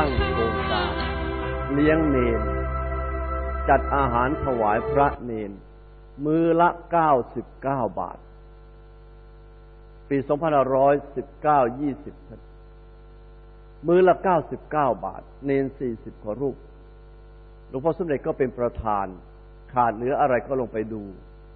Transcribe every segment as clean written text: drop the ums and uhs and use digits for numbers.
ตั้งโครงการเลี้ยงเณรจัดอาหารถวายพระเณรมื้อละ99 บาทปี2519-20มื้อละ99 บาทเณร40 กว่ารูปหลวงพ่อสมเด็จก็เป็นประธานขาดเหลืออะไรก็ลงไปดู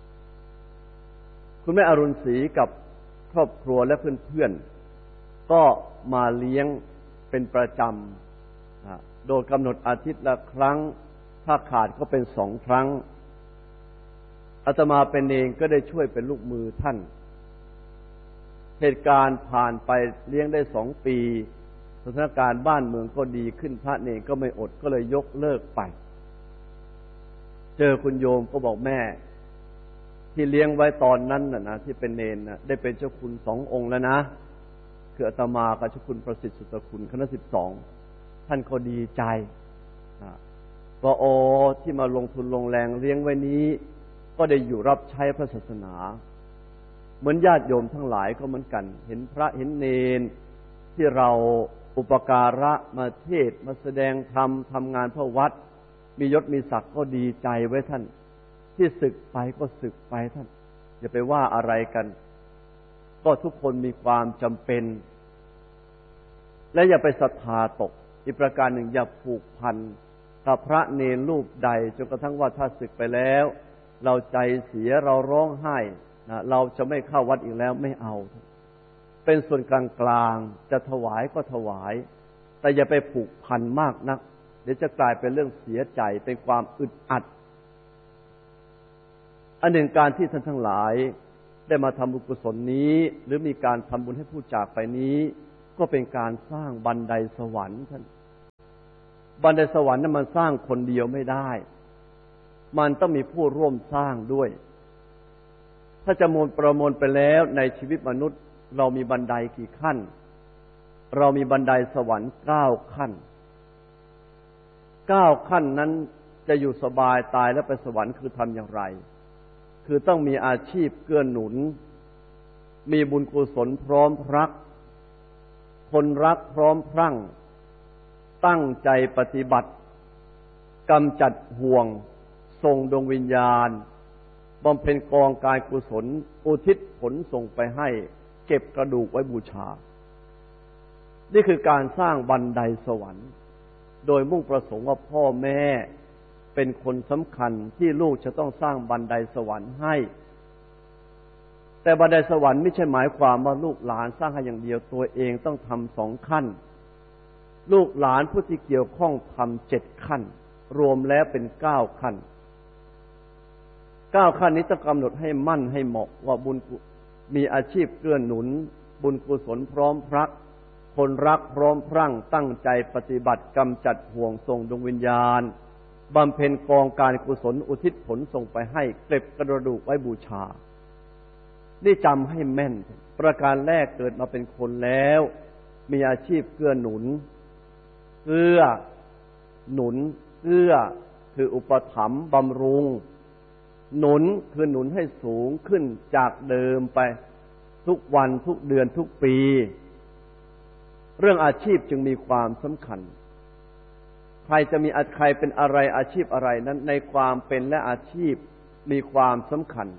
คุณแม่อรุณศรีกับครอบครัวและเพื่อนๆก็มาเลี้ยงเป็นประจำโดยกำหนดอาทิตย์ละครั้งถ้าขาดก็เป็น2 ครั้งอาตมาเป็นเองก็ได้ช่วยเป็นลูกมือท่านเหตุการณ์ผ่านไปเลี้ยงได้2 ปีสถานการณ์บ้านเมืองก็ดีขึ้นพระเนรก็ไม่อดก็เลยยกเลิกไปเจอคุณโยมก็บอกแม่ที่เลี้ยงไว้ตอนนั้นนะที่เป็นเนรได้เป็นเจ้าคุณ2 องค์แล้วนะคืออาตมากับเจ้าคุณประสิทธิ์สุตคุณคณะ12ท่านก็ดีใจก็ที่มาลงทุนลงแรงเลี้ยงไว้นี้ก็ได้อยู่รับใช้พระศาสนาเหมือนญาติโยมทั้งหลายก็เหมือนกันเห็นพระเห็นเณรที่เราอุปการะมาเทศมาแสดงธรรมทำงานเพื่อวัดมียศมีศักดิ์ก็ดีใจไว้ท่านที่ศึกไปก็ศึกไปท่านอย่าไปว่าอะไรกันก็ทุกคนมีความจำเป็นและอย่าไปศรัทธาตกอีกประการหนึ่งอย่าผูกพันกับพระเณรรูปใดจนกระทั่งว่าถ้าศึกไปแล้วเราใจเสียเราร้องไห้เราจะไม่เข้าวัดอีกแล้วไม่เอาเป็นส่วนกลางๆจะถวายก็ถวายแต่อย่าไปผูกพันมากนักเดี๋ยวจะกลายเป็นเรื่องเสียใจเป็นความอึดอัดอันหนึ่งการที่ท่านทั้งหลายได้มาทำบุญกุศลนี้หรือมีการทำบุญให้ผู้จากไปนี้ก็เป็นการสร้างบันไดสวรรค์ท่านบันไดสวรรค์นั้นมันสร้างคนเดียวไม่ได้มันต้องมีผู้ร่วมสร้างด้วยถ้าจะประมวลไปแล้วในชีวิตมนุษย์เรามีบันไดกี่ขั้นเรามีบันไดสวรรค์9 ขั้น9 ขั้นนั้นจะอยู่สบายตายแล้วไปสวรรค์คือทำอย่างไรคือต้องมีอาชีพเกื้อหนุนมีบุญกุศลพร้อมรักคนรักพร้อมพรั่งตั้งใจปฏิบัติกำจัดห่วงส่งดวงวิญญาณบำเพ็ญกองกายกุศลอุทิศผลส่งไปให้เก็บกระดูกไว้บูชานี่คือการสร้างบันไดสวรรค์โดยมุ่งประสงค์ว่าพ่อแม่เป็นคนสำคัญที่ลูกจะต้องสร้างบันไดสวรรค์ให้แต่บันไดสวรรค์ไม่ใช่หมายความว่าลูกหลานสร้างให้อย่างเดียวตัวเองต้องทำ2 ขั้นลูกหลานผู้ที่เกี่ยวข้องทำ7 ขั้นรวมแล้วเป็น9 ขั้น9 ขั้นนี้ต้องกำหนดให้มั่นให้เหมาะว่าบุญมีอาชีพเกื้อหนุนบุญกุศลพร้อมพรักคนรักพร้อมพรั่งตั้งใจปฏิบัติกำจัดห่วงส่งดวงวิญญาณบำเพ็ญกองการกุศลอุทิศผลส่งไปให้เก็บกระดูกไว้บูชานี่จำให้แม่นประการแรกเกิดมาเป็นคนแล้วมีอาชีพเกื้อหนุนเกื้อหนุนเกื้อคืออุปถัมภ์บำรุงหนุนคือหนุนให้สูงขึ้นจากเดิมไปทุกวันทุกเดือนทุกปีเรื่องอาชีพจึงมีความสำคัญใครจะมีใครเป็นอะไรอาชีพอะไรนั้นในความเป็นและอาชีพมีความสำคัญ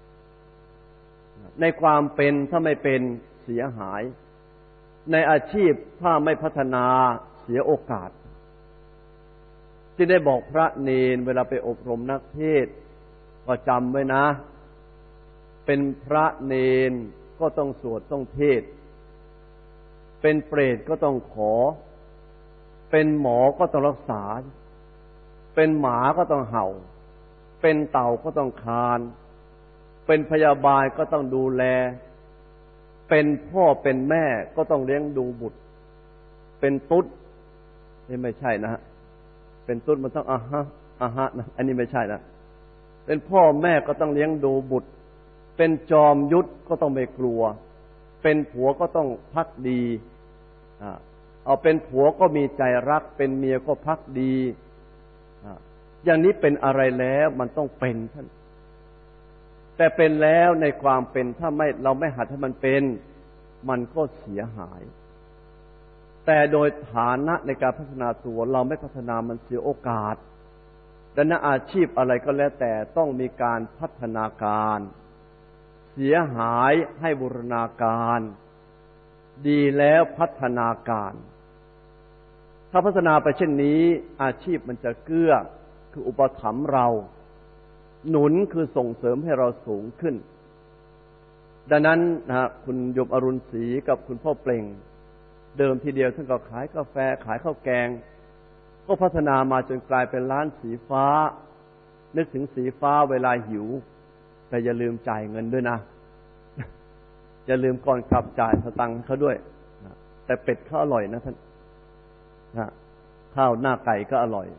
ในความเป็นถ้าไม่เป็นเสียหายในอาชีพถ้าไม่พัฒนาเสียโอกาสที่ได้บอกพระเณรเวลาไปอบรมนักเทศน์ก็จำไว้นะเป็นพระเณรก็ต้องสวดต้องเทศน์เป็นเปรตก็ต้องขอเป็นหมอก็ต้องรักษาเป็นหมาก็ต้องเห่าเป็นเต่าก็ต้องคลานเป็นพยาบาลก็ต้องดูแลเป็นพ่อเป็นแม่ก็ต้องเลี้ยงดูบุตรเป็นตุ๊ดนี่ไม่ใช่นะฮะเป็นตุ๊ดมันต้องอะฮะนะอันนี้ไม่ใช่นะเป็นพ่อแม่ก็ต้องเลี้ยงดูบุตรเป็นจอมยุทธก็ต้องไม่กลัวเป็นผัวก็ต้องภักดีเอาเป็นผัวก็มีใจรักเป็นเมียก็ภักดีอย่างนี้เป็นอะไรแล้วมันต้องเป็นท่านแต่เป็นแล้วในความเป็นถ้าเราไม่หัดให้มันเป็นมันก็เสียหายแต่โดยฐานะในการพัฒนาตัวเราไม่พัฒนามันเสียโอกาสดังนั้นอาชีพอะไรก็แล้วแต่ต้องมีการพัฒนาการเสียหายให้บูรณาการดีแล้วพัฒนาการถ้าพัฒนาไปเช่นนี้อาชีพมันจะเกื้อคืออุปถัมภ์เราหนุนคือส่งเสริมให้เราสูงขึ้นดังนั้นนะคุณโยมอรุณศรีกับคุณพ่อเปล่งเดิมทีเดียวท่านก็ขายกาแฟขายข้าวแกงก็พัฒนามาจนกลายเป็นร้านสีฟ้านึกถึงสีฟ้าเวลาหิวแต่อย่าลืมจ่ายเงินด้วยนะอย่าลืมก่อนกลับจ่ายสตังค์เขาด้วยแต่เป็ดเขาอร่อยนะท่านข้าวหน้าไก่ก็อร่อย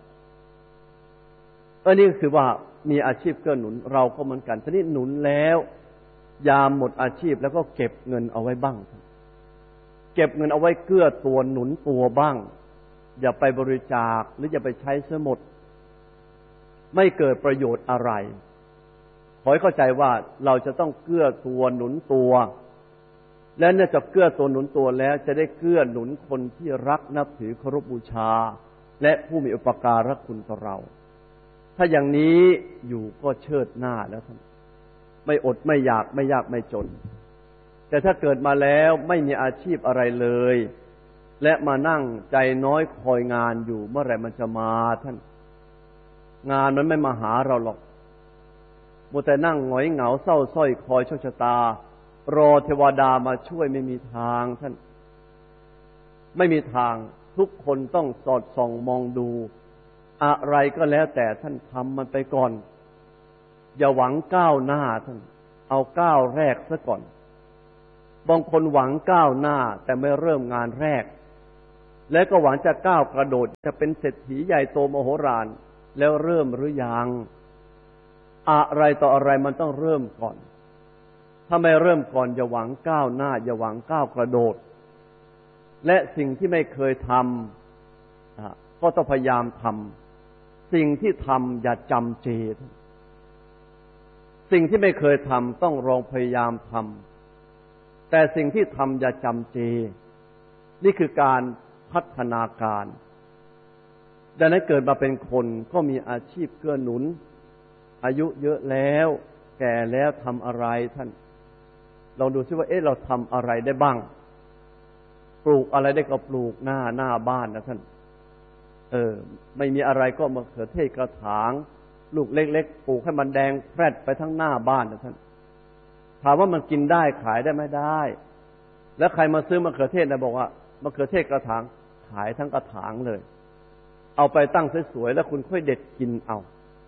นี่ก็คือว่ามีอาชีพเกื้อหนุนเราก็เหมือนกันทีนี้หนุนแล้วยามหมดอาชีพแล้วก็เก็บเงินเอาไว้บ้างเก็บเงินเอาไว้เกื้อตัวหนุนตัวบ้างอย่าไปบริจาคหรืออย่าไปใช้เสียหมดไม่เกิดประโยชน์อะไรขอให้เข้าใจว่าเราจะต้องเกื้อตัวหนุนตัวและเนื่องจากเกื้อตัวหนุนตัวแล้วจะได้เกื้อหนุนคนที่รักนับถือเคารพบูชาและผู้มีอุปการะคุณต่อเราถ้าอย่างนี้อยู่ก็เชิดหน้าแล้วท่านไม่อดไม่อยากไม่ยากไม่จนแต่ถ้าเกิดมาแล้วไม่มีอาชีพอะไรเลยและมานั่งใจน้อยคอยงานอยู่เมื่อไหร่มันจะมาท่านงานมันไม่มาหาเราหรอกมัวแต่นั่งหงอยเหงาเศร้าส้อยคอยโชคชะตารอเทวดามาช่วยไม่มีทางท่านไม่มีทางทุกคนต้องสอดส่องมองดูอะไรก็แล้วแต่ท่านทำมันไปก่อนอย่าหวังก้าวหน้าท่านเอาก้าวแรกซะก่อนบางคนหวังก้าวหน้าแต่ไม่เริ่มงานแรกและก็หวังจะก้าวกระโดดจะเป็นเศรษฐีใหญ่โตมโหฬารแล้วเริ่มหรือยังอะไรต่ออะไรมันต้องเริ่มก่อนถ้าไม่เริ่มก่อนอย่าหวังก้าวหน้าอย่าหวังก้าวกระโดดและสิ่งที่ไม่เคยทำก็ต้องพยายามทำสิ่งที่ทำอย่าจำเจสิ่งที่ไม่เคยทำต้องลองพยายามทำแต่สิ่งที่ทำอย่าจำเจนี่คือการพัฒนาการดังนั้นเกิดมาเป็นคนก็มีอาชีพเกื้อหนุนอายุเยอะแล้วแก่แล้วทำอะไรท่านลองดูซิว่าเราทำอะไรได้บ้างปลูกอะไรได้ก็ปลูกหน้าบ้านนะท่านไม่มีอะไรก็มะเขือเทศกระถางลูกเล็กๆปลูกให้มันแดงแพร่ไปทั้งหน้าบ้านนะท่านถามว่ามันกินได้ขายได้ไม่ได้แล้วใครมาซื้อมะเขือเทศนะบอกว่ามะเขือเทศกระถางขายทั้งกระถางเลยเอาไปตั้งสวยๆแล้วคุณค่อยเด็ดกินเอา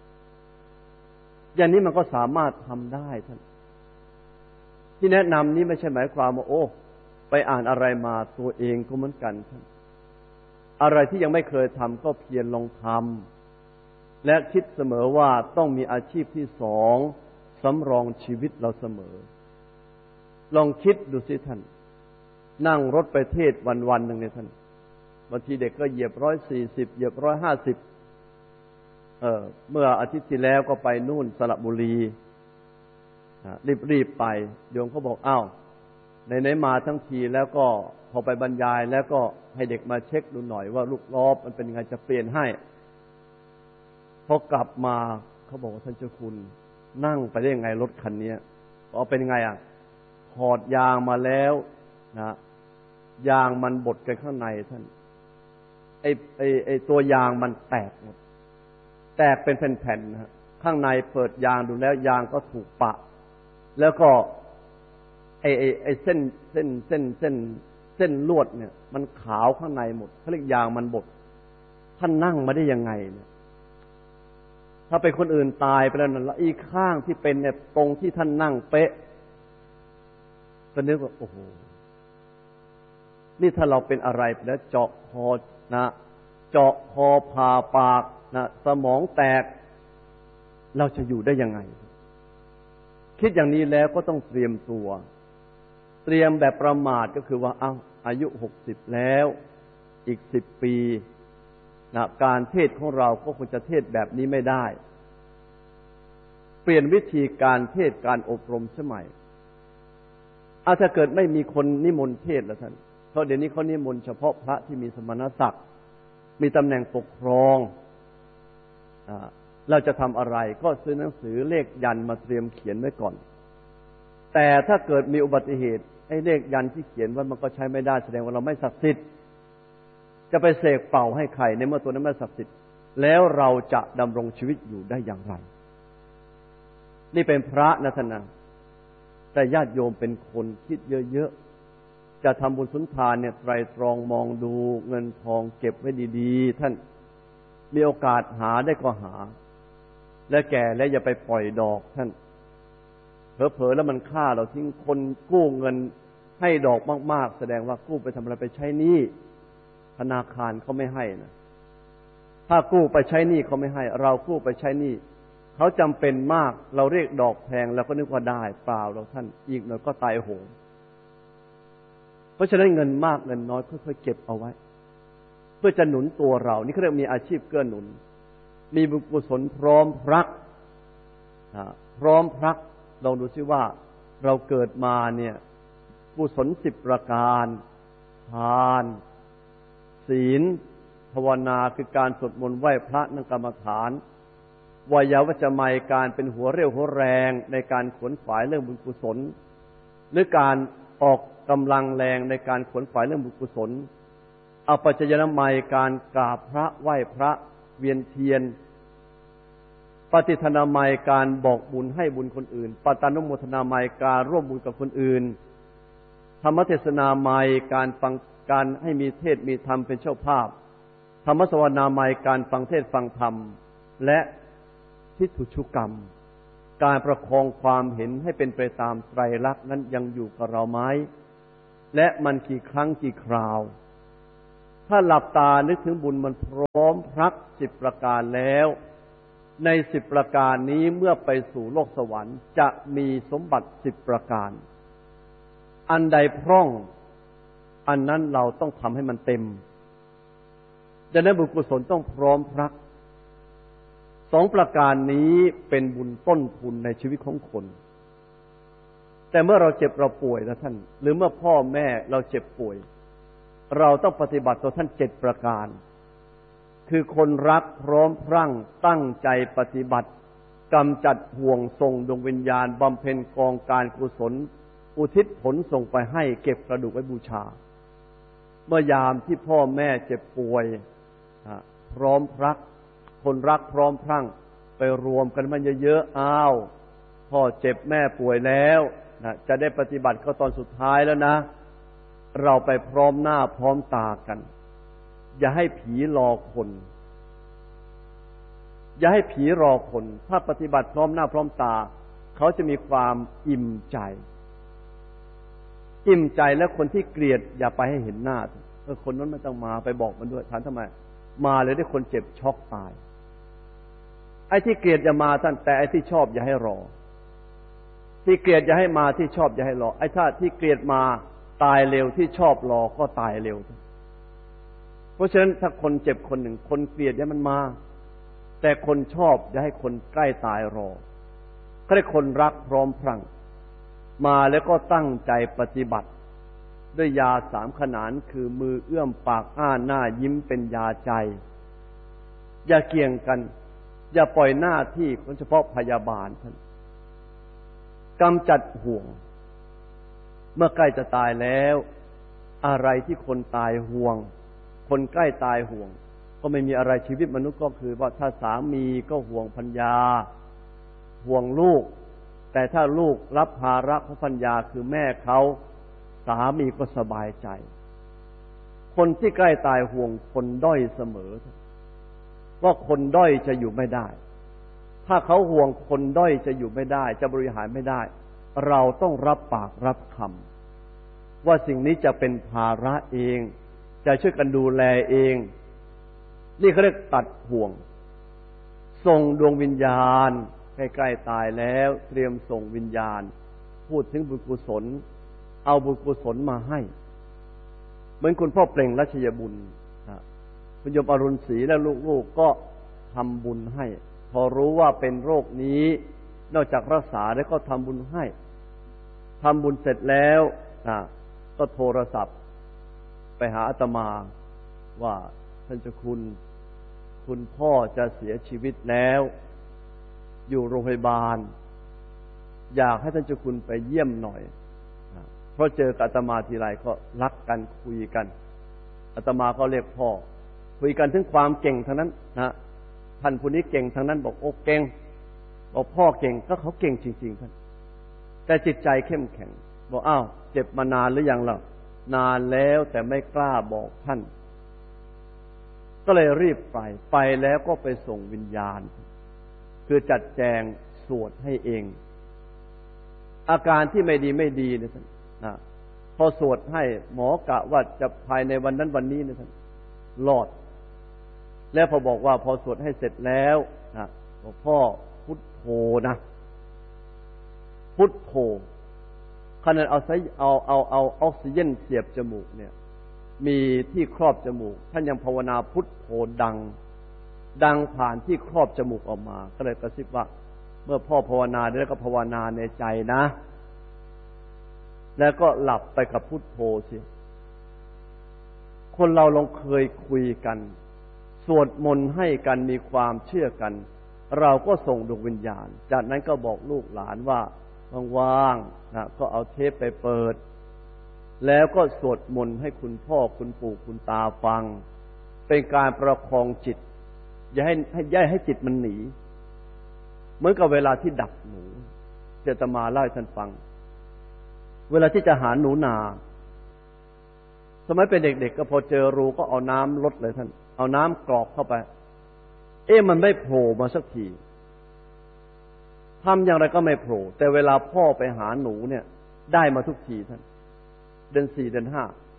อย่างนี้มันก็สามารถทำได้ท่านที่แนะนำนี้ไม่ใช่หมายความว่าไปอ่านอะไรมาตัวเองก็เหมือนกันท่านอะไรที่ยังไม่เคยทำก็เพียรลองทำและคิดเสมอว่าต้องมีอาชีพที่สองสำรองชีวิตเราเสมอลองคิดดูสิท่านนั่งรถไปเทศวันๆหนึ่งเนี่ยท่านบางทีเด็กก็เหยียบ140เหยียบ150เมื่ออาทิตย์ที่แล้วก็ไปนู่นสระบุรีรีบไปโยมเขาบอกไหนมาทั้งทีแล้วก็พอไปบรรยายแล้วก็ให้เด็กมาเช็คดูหน่อยว่าลูกล้อมันเป็นยังไงจะเปลี่ยนให้พอกลับมาเขาบอกว่าท่านเจ้าคุณนั่งไปได้ยังไงรถคันนี้เป็นยังไงถอดยางมาแล้วนะยางมันบดกันข้างในท่านไอตัวยางมันแตกหมดแตกเป็นแผ่นๆนะข้างในเปิดยางดูแล้วยางก็ถูกปะแล้วก็ไอเส้นลวดเนี่ยมันขาวข้างในหมดเขาเรียกยางมันบดท่านนั่งมาได้ยังไงเนี่ยถ้าเป็นคนอื่นตายไปแล้วนั่นละอีกข้างที่เป็นเนี่ยตรงที่ท่านนั่งเป๊ะก็นึกว่าโอ้โหนี่ถ้าเราเป็นอะไรไปแล้วเจาะคอเจาะคอผ่าปากสมองแตกเราจะอยู่ได้ยังไงคิดอย่างนี้แล้วก็ต้องเตรียมตัวเตรียมแบบประมาทก็คือว่าอายุ60แล้วอีก10 ปีการเทศของเราก็คงจะเทศแบบนี้ไม่ได้เปลี่ยนวิธีการเทศการอบรมสมัยถ้าเกิดไม่มีคนนิมนต์เทศแล้วท่านเขเขาเดี๋ยวนี้เขานิมนต์เฉพาะพระที่มีสมณศักดิ์มีตำแหน่งปกครองเราจะทำอะไรก็ซื้อหนังสือเลขยันมาเตรียมเขียนไว้ก่อนแต่ถ้าเกิดมีอุบัติเหตุไอ้เลขยันที่เขียนไว้มันก็ใช้ไม่ได้แสดงว่าเราไม่ศักดิ์สิทธิ์จะไปเสกเป่าให้ใครในเมื่อตัวนั้นไม่ศักดิ์สิทธิ์แล้วเราจะดำรงชีวิตอยู่ได้อย่างไรนี่เป็นพระนะท่านนะแต่ญาติโยมเป็นคนคิดเยอะๆจะทำบุญสุนทานเนี่ยไตรตรองมองดูเงินทองเก็บไว้ดีๆท่านมีโอกาสหาได้ก็หาและแก่แล้วอย่าไปปล่อยดอกท่านเผลอๆแล้วมันฆ่าเราทิ้งคนกู้เงินให้ดอกมากๆแสดงว่ากู้ไปทำอะไรไปใช้หนี้ธนาคารเขาไม่ให้นะถ้ากู้ไปใช้หนี้เขาไม่ให้เรากู้ไปใช้หนี้เขาจำเป็นมากเราเรียกดอกแพงแล้วก็นึกว่าได้เปล่าเราท่านอีกหน่อยก็ตายโหงเพราะฉะนั้นเงินมากเงินน้อยค่อยๆเก็บเอาไว้เพื่อจะหนุนตัวเรานี่เขาเรียกมีอาชีพเกื้อหนุนมีบุญกุศลพร้อมพรักพร้อมพรักลองดูซิว่าเราเกิดมาเนี่ยกุศล10ประการทานศีลภาวนาคือการสวดมนต์ไหว้พระนั่งกรรมฐานวายาวัจจะไมการเป็นหัวเรี่ยวหัวแรงในการขวนขวายเรื่องบุญกุศลหรือการออกกำลังแรงในการขวนขวายเรื่องบุญกุศลอปัจจยนามัยการกราบพระไหว้พระเวียนเทียนปฏิทนามัยการบอกบุญให้บุญคนอื่นปตานุโมทนามัยการร่วมบุญกับคนอื่นธรรมเทศนามัยการฟังการให้มีเทศมีธรรมเป็นเจ้าภาพธรรมสวนามัยการฟังเทศฟังธรรมและทิฏฐุชุกรรมการประคองความเห็นให้เป็นไปตามไตรลักษณ์นั้นยังอยู่กับเราไหมและมันกี่ครั้งกี่คราวถ้าหลับตานึกถึงบุญมันพร้อมพรัก10ประการแล้วใน10ประการนี้เมื่อไปสู่โลกสวรรค์จะมีสมบัติ10ประการอันใดพร่องอันนั้นเราต้องทำให้มันเต็มดังนั้นบุญกุศลต้องพร้อมพรัก2ประการนี้เป็นบุญต้นทุนในชีวิตของคนแต่เมื่อเราเจ็บเราป่วยนะท่านหรือเมื่อพ่อแม่เราเจ็บป่วยเราต้องปฏิบัติต่อท่าน7ประการคือคนรักพร้อมพรั่งตั้งใจปฏิบัติกำจัดห่วงส่งดวงวิญญาณบำเพ็ญกองการกุศลอุทิศผลส่งไปให้เก็บกระดูกไว้บูชาเมื่อยามที่พ่อแม่เจ็บป่วยพร้อมพรักคนรักพร้อมพรั่งไปรวมกันมันเยอะๆอ้าวพ่อเจ็บแม่ป่วยแล้วจะได้ปฏิบัติก็ตอนสุดท้ายแล้วนะเราไปพร้อมหน้าพร้อมตากันอย่าให้ผีรอคนอย่าให้ผีรอคนถ้าปฏิบัติพร้อมหน้าพร้อมตาเขาจะมีความอิ่มใจแล้วคนที่เกลียดอย่าไปให้เห็นหน้าคนนั้นไม่ต้องมาไปบอกมันด้วยถามทำไมมาเลยได้คนเจ็บช็อกตายไอ้ที่เกลียดอย่ามาท่านแต่ไอ้ที่ชอบอย่าให้รอที่เกลียดอย่าให้มาที่ชอบอย่าให้รอไอ้ถ้าที่เกลียดมาตายเร็วที่ชอบรอก็ตายเร็วเพราะฉะนั้นถ้าคนเจ็บคนหนึ่งคนเกลียดอย่ามันมาแต่คนชอบอย่าให้คนใกล้ตายรอก็ได้คนรักพร้อมพรั่งมาแล้วก็ตั้งใจปฏิบัติด้วยยา3ขนานคือมือเอื้อมปากอ้าหน้ายิ้มเป็นยาใจอย่าเกี่ยงกันอย่าปล่อยหน้าที่คนเฉพาะพยาบาลท่านกำจัดห่วงเมื่อใกล้จะตายแล้วอะไรที่คนตายห่วงคนใกล้ตายห่วงก็ไม่มีอะไรชีวิตมนุษย์ก็คือว่าถ้าสามีก็ห่วงภรรยาห่วงลูกแต่ถ้าลูกรับภาระของภรรยาคือแม่เขาสามีก็สบายใจคนที่ใกล้ตายห่วงคนด้อยเสมอว่าคนด้อยจะอยู่ไม่ได้ถ้าเขาห่วงคนด้อยจะอยู่ไม่ได้จะบริหารไม่ได้เราต้องรับปากรับคำว่าสิ่งนี้จะเป็นภาระเองจะช่วยกันดูแลเองนี่เขาเรียกตัดห่วงส่งดวงวิญญาณใกล้ๆตายแล้วเตรียมส่งวิญญาณพูดถึงบุญกุศลเอาบุญกุศลมาให้เหมือนคุณพ่อเปล่งรัชยบุญคุณโยมอรุณศรีและลูกๆก็ทำบุญให้พอรู้ว่าเป็นโรคนี้นอกจากรักษาแล้วก็ทำบุญให้ทำบุญเสร็จแล้วก็โทรศัพท์ไปหาอาตมาว่าท่านเจ้าคุณพ่อจะเสียชีวิตแล้วอยู่โรงพยาบาลอยากให้ท่านเจ้าคุณไปเยี่ยมหน่อยเพราะเจอกับอาตมาทีไรก็รักกันคุยกันอาตมาก็เรียกพ่อคุยกันถึงความเก่งทั้งนั้นนะท่านผู้นี้เก่งทั้งนั้นบอกโอ้เก่งบอกพ่อเก่งก็เขาเก่งจริงๆท่านแต่จิตใจเข้มแข็งบอกอ้าวเจ็บมานานหรือยังล่ะนานแล้วแต่ไม่กล้าบอกท่านก็เลยรีบไปแล้วก็ไปส่งวิญญาณคือจัดแจงสวดให้เองอาการที่ไม่ดีเนี่ยท่านนะพอสวดให้หมอกะว่าจะภายในวันนั้นวันนี้นะท่านรอดแล้วพอบอกว่าพอสวดให้เสร็จแล้วนะบอกพ่อพุทโธนะพุทโธขณะเอาออกซิเจนเสียบจมูกเนี่ยมีที่ครอบจมูกท่านยังภาวนาพุทโธดังผ่านที่ครอบจมูกออกมาก็เลยกระซิบว่าเมื่อพ่อภาวนาแล้วก็ภาวนาในใจนะแล้วก็หลับไปกับพุทโธสิคนเราลองเคยคุยกันสวดมนต์ให้กันมีความเชื่อกันเราก็ส่งดวงวิญญาณจากนั้นก็บอกลูกหลานว่าว่างๆนะก็เอาเทปไปเปิดแล้วก็สวดมนต์ให้คุณพ่อคุณปู่คุณตาฟังเป็นการประคองจิตอย่าให้จิตมันหนีเหมือนกับเวลาที่ดักหนูเจตมาเล่าให้ท่านฟังเวลาที่จะหาหนูนาสมัยเป็นเด็กๆก็พอเจอรูก็เอาน้ำลดเลยท่านเอาน้ำกรอกเข้าไปมันไม่โผล่มาสักทีทำอย่างไรก็ไม่โผล่แต่เวลาพ่อไปหาหนูเนี่ยได้มาทุกทีท่านเดือน 4 เดือน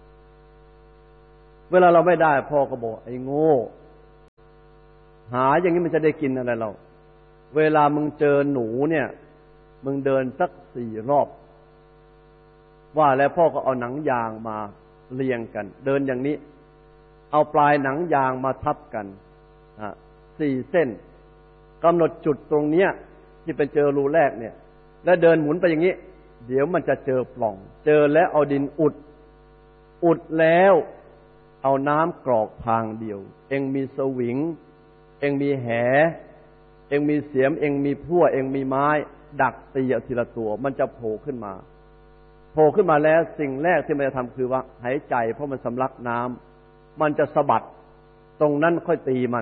5เวลาเราไม่ได้พ่อก็บอกไอ้โง่หาอย่างนี้มันจะได้กินอะไรเราเวลามึงเจอหนูเนี่ยมึงเดินสัก4 รอบว่าแล้วพ่อก็เอาหนังยางมาเรียงกันเดินอย่างนี้เอาปลายหนังยางมาทับกัน4 เส้นกำหนดจุดตรงเนี้ยที่เป็นเจอรูแรกเนี่ยแล้วเดินหมุนไปอย่างนี้เดี๋ยวมันจะเจอปล่องเจอแล้วเอาดินอุดแล้วเอาน้ำกรอกทางเดียวเองมีสวิงเองมีแหเองมีเสียมเองมีพั่วเองมีไม้ดักตีเอาทีละตัวมันจะโผล่ขึ้นมาแล้วสิ่งแรกที่มันจะทำคือว่าหายใจเพราะมันสำลักน้ำมันจะสะบัดตรงนั้นค่อยตีมัน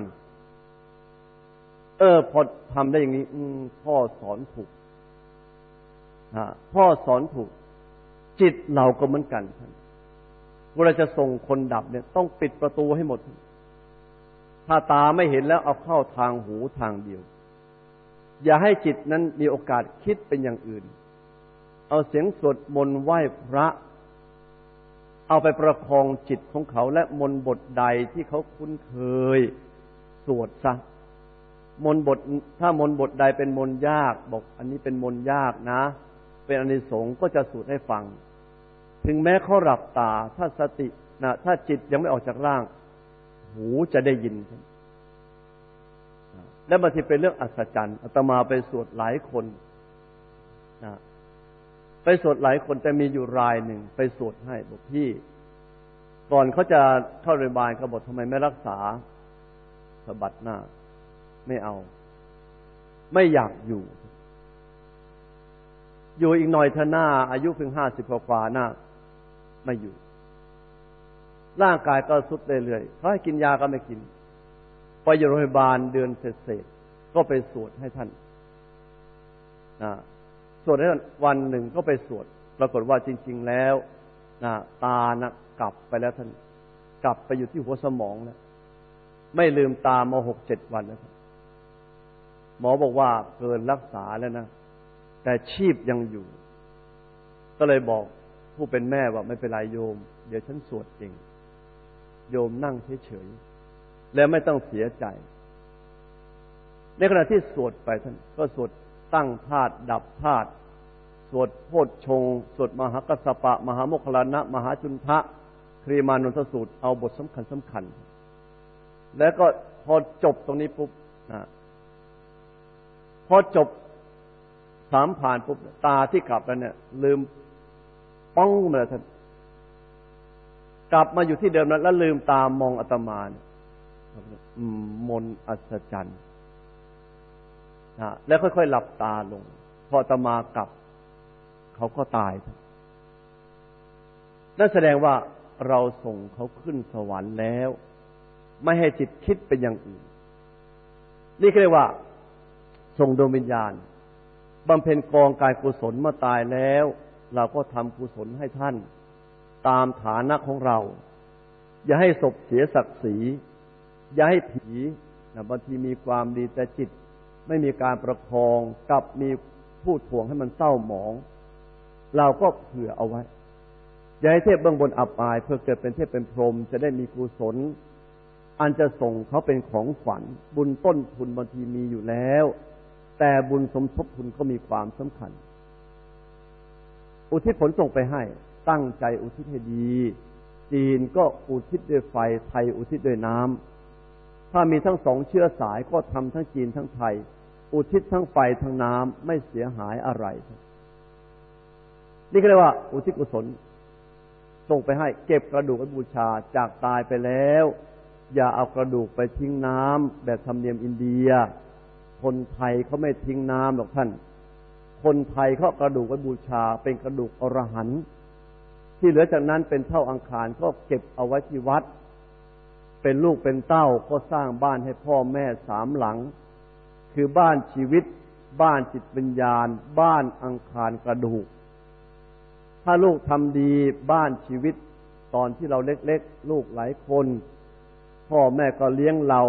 พอทำได้อย่างนี้พ่อสอนถูกพ่อสอนถูกจิตเราก็เหมือนกันท่านเวลาจะส่งคนดับเนี่ยต้องปิดประตูให้หมดถ้าตาไม่เห็นแล้วเอาเข้าทางหูทางเดียวอย่าให้จิตนั้นมีโอกาสคิดเป็นอย่างอื่นเอาเสียงสวดมนต์ไหว้พระเอาไปประคองจิตของเขาและมนต์บทใดที่เขาคุ้นเคยสวดซะมนต์บทถ้ามนต์บทใดเป็นมนต์ยากบอกอันนี้เป็นมนต์ยากนะเป็นอานิสงส์ก็จะสวดให้ฟังถึงแม้เขาหลับตาถ้าสตินะถ้าจิตยังไม่ออกจากร่างหูจะได้ยินและบางทีเป็นเรื่องอัศจรรย์อาตมาไปสวดหลายคนนะไปสวดหลายคนแต่มีอยู่รายหนึ่งไปสวดให้บอกพี่ก่อนเขาจะเข้าโรงพยาบาลเขาบอกทำไมไม่รักษาสะบัดหน้าไม่เอาไม่อยากอยู่อีกหน่อยเธอหน้าอายุเพิ่ง50 กว่าหน้าไม่อยู่ร่างกายก็ทรุดเรื่อยๆเขาให้กินยาก็ไม่กินไปอยู่โรงพยาบาลเดือนเศษๆก็ไปสวดให้ท่านสวดให้ท่านวันหนึ่งก็ไปสวดปรากฏว่าจริงๆแล้วตากลับไปแล้วท่านกลับไปอยู่ที่หัวสมองแล้วไม่ลืมตามา 6-7 วันแล้วหมอบอกว่าเกินรักษาแล้วนะแต่ชีพยังอยู่ก็เลยบอกผู้เป็นแม่ว่าไม่เป็นไรโยมเดี๋ยวฉันสวดเองโยมนั่งเฉยๆแล้วไม่ต้องเสียใจในขณะที่สวดไปท่านก็สวดตั้งธาตุดับธาตุสวดโพชฌงค์สวดมหากัสสปะมหาโมคคัลลานะมหาจุนทะครีมานนทสูตรเอาบทสำคัญแล้วก็พอจบตรงนี้ปุ๊บพอจบ3 ผ่านปุ๊บตาที่กลับแล้วเนี่ยลืมป้องมาเลยท่านกลับมาอยู่ที่เดิมนั้นแล้วลืมตามองอาตมาเนี่ยมนต์อัศจรรย์นะแล้วค่อยๆหลับตาลงพออาตมากลับเขาก็ตายนั่นแสดงว่าเราส่งเขาขึ้นสวรรค์แล้วไม่ให้จิตคิดเป็นอย่างอื่นนี่เรียกว่าส่งดวงวิญญาณบำเพ็ญกองกายกุศลเมื่อตายแล้วเราก็ทำกุศลให้ท่านตามฐานะของเราอย่าให้ศพเสียศักดิ์ศรีอย่าให้ผีบางทีมีความดีแต่จิตไม่มีการประคองกับมีผู้ถ่วงให้มันเศร้าหมองเราก็เผื่อเอาไว้อย่าให้เทพเบื้องบนอับอายเพื่อเกิดเป็นเทพเป็นพรหมจะได้มีกุศลอันจะส่งเขาเป็นของขวัญบุญต้นทุนบางทีมีอยู่แล้วแต่บุญสมทบทุนก็มีความสำคัญอุทิศผลส่งไปให้ตั้งใจอุทิศให้ดีจีนก็อุทิศด้วยไฟไทยอุทิศด้วยน้ำถ้ามีทั้งสองเชื้อสายก็ทำทั้งจีนทั้งไทยอุทิศทั้งไฟทั้งน้ำไม่เสียหายอะไรนี่ก็เรียกว่าอุทิศกุศลส่งไปให้เก็บกระดูกไว้บูชาจากตายไปแล้วอย่าเอากระดูกไปทิ้งน้ำแบบธรรมเนียมอินเดียคนไทยเขาไม่ทิ้งน้ำหรอกท่านคนไทยเขากระดูกไว้บูชาเป็นกระดูกอรหันต์ที่เหลือจากนั้นเป็นเท่าอังคารก็เก็บเอาไว้ที่วัดเป็นลูกเป็นเต้าก็สร้างบ้านให้พ่อแม่3 หลังคือบ้านชีวิตบ้านจิตวิญญาณบ้านอังคารกระดูกถ้าลูกทำดีบ้านชีวิตตอนที่เราเล็กๆลูกหลายคนพ่อแม่ก็เลี้ยงเรา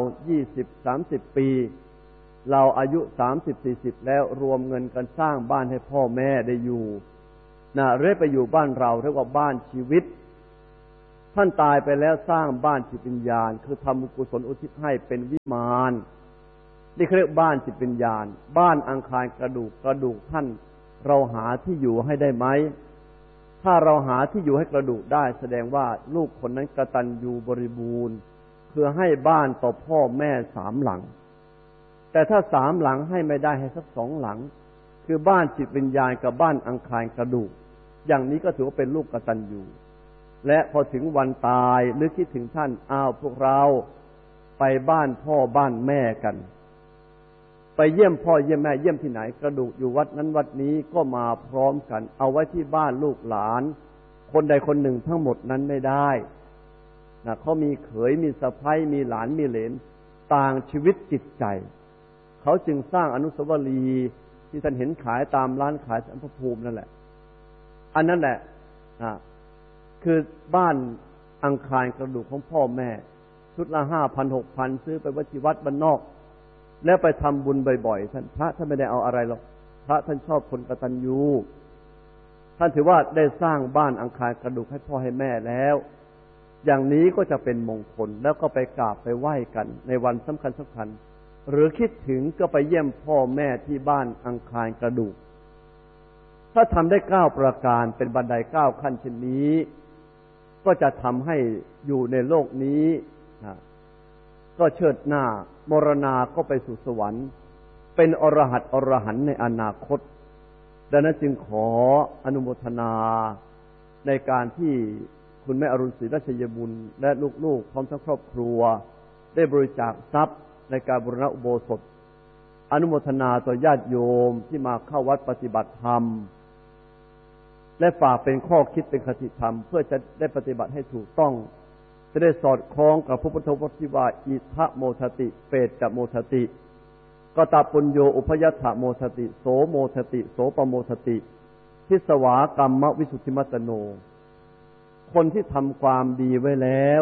20-30 ปีเราอายุ30-40แล้วรวมเงินกันสร้างบ้านให้พ่อแม่ได้อยู่เรื่อยไปอยู่บ้านเราเรียกว่าบ้านชีวิตท่านตายไปแล้วสร้างบ้านจิตวิญญาณคือทำกุศลอุทิศให้เป็นวิมานนี่เรียกบ้านจิตวิญญาณบ้านอังคารกระดูกท่านเราหาที่อยู่ให้ได้ไหมถ้าเราหาที่อยู่ให้กระดูกได้แสดงว่าลูกคนนั้นกตัญญูบริบูรณ์คือให้บ้านต่อพ่อแม่3 หลังแต่ถ้า3 หลังให้ไม่ได้ให้สัก2 หลังคือบ้านจิตวิญญาณกับบ้านอังคารกระดูกอย่างนี้ก็ถือว่าเป็นลูกกตัญญูและพอถึงวันตายหรือคิดถึงท่านพวกเราไปบ้านพ่อบ้านแม่กันไปเยี่ยมพ่อเยี่ยมแม่เยี่ยมที่ไหนกระดูกอยู่วัดนั้นวัดนี้ก็มาพร้อมกันเอาไว้ที่บ้านลูกหลานคนใดคนหนึ่งทั้งหมดนั้นไม่ได้เขามีเขยมีสะใภ้มีหลานมีเหลนต่างชีวิตจิตใจเขาจึงสร้างอนุสาวรีย์ที่ท่านเห็นขายตามร้านขายสัมภภูมินั่นแหละอันนั้นแหละคือบ้านอังคารกระดูกของพ่อแม่ชุดละ 5,000-6,000 ซื้อไปไว้ที่วัดบ้านนอกแล้วไปทำบุญบ่อยๆท่านพระท่านไม่ได้เอาอะไรหรอกพระท่านชอบคนกตัญญูท่านถือว่าได้สร้างบ้านอังคารกระดูกให้พ่อให้แม่แล้วอย่างนี้ก็จะเป็นมงคลแล้วก็ไปกราบไปไหว้กันในวันสำคัญหรือคิดถึงก็ไปเยี่ยมพ่อแม่ที่บ้านอังคารกระดูกถ้าทำได้9 ประการเป็นบันได9 ขั้นเช่นนี้ก็จะทำให้อยู่ในโลกนี้ก็เชิดหน้ามรณาก็ไปสู่สวรรค์เป็นอรหันต์ในอนาคตดังนั้นจึงขออนุโมทนาในการที่คุณแม่อรุณศรีราชยบุญและลูกๆพร้อมทั้งครอบครัวได้บริจาคทรัพย์ในการบูรณะอุโบสถอนุโมทนาต่อญาติโยมที่มาเข้าวัดปฏิบัติธรรมและฝากเป็นข้อคิดเป็นคติธรรมเพื่อจะได้ปฏิบัติให้ถูกต้องจะได้สอดคล้องกับพระพุทธวจนะที่ว่าอิทะโมทติเปตจะโมทติกตปุญโยอุพยัตถโมทติโสโมทติโสปโมทติทิสวากรรมวิสุทธิมัตโนคนที่ทำความดีไว้แล้ว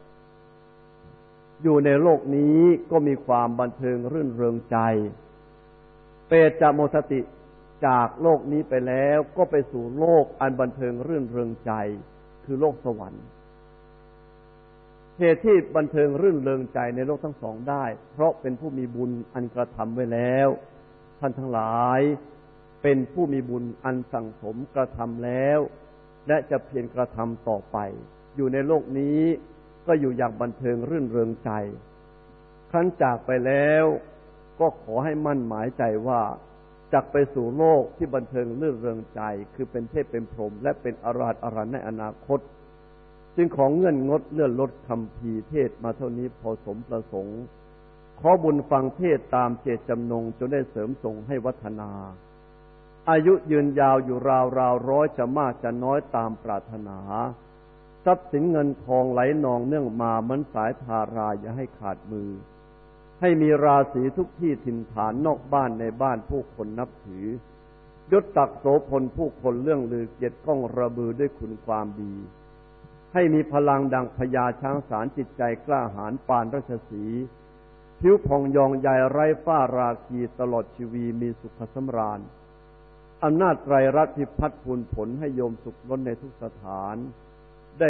อยู่ในโลกนี้ก็มีความบันเทิงรื่นเริงใจเปตจะโมทติจากโลกนี้ไปแล้วก็ไปสู่โลกอันบันเทิงรื่นเริงใจคือโลกสวรรค์เหตุที่บันเทิงรื่นเริงใจในโลกทั้งสองได้เพราะเป็นผู้มีบุญอันกระทำไว้แล้วท่านทั้งหลายเป็นผู้มีบุญอันสั่งสมกระทำแล้วและจะเพียรกระทำต่อไปอยู่ในโลกนี้ก็อยู่อย่างบันเทิงรื่นเริงใจครั้นจากไปแล้วก็ขอให้มั่นหมายใจว่าจักไปสู่โลกที่บันเทิงรื่นเริงใจคือเป็นเทพเป็นพรหมและเป็นอรหันต์ในอนาคตจึงของเงื่อนงดเลื่อนลดคำพีเทศมาเท่านี้พอสมประสงค์ขอบุญฟังเทศตามเจตจำนงจนได้เสริมส่งให้วัฒนาอายุยืนยาวอยู่ราวร้อยจะมากจะน้อยตามปรารถนาทรัพย์สินเงินทองไหลนองเนื่องมาเหมือนสายทาราอย่าให้ขาดมือให้มีราศีทุกที่ถิ่นฐานนอกบ้านในบ้านผู้คนนับถือยศตักโสพลผู้คนเรื่องลือเกียรติก้องระบือด้วยคุณความดีให้มีพลังดังพญาช้างสารจิตใจกล้าหาญปานราชสีห์ผิวผ่องยองใหญ่ไร้ฝ้าราคีตลอดชีวีมีสุขสำราญอำนาจไตรรัตน์พิพัฒน์พูนผลให้โยมสุขล้นในทุกสถาน